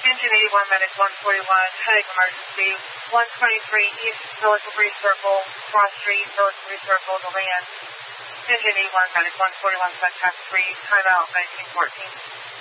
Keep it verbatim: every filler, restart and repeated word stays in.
Engine eighty-one, medic one forty-one, heading emergency, one twenty-three East Military Circle, Cross Street, Military Circle, to land. Engine eighty-one, medic one forty-one, contact three, timeout nineteen fourteen.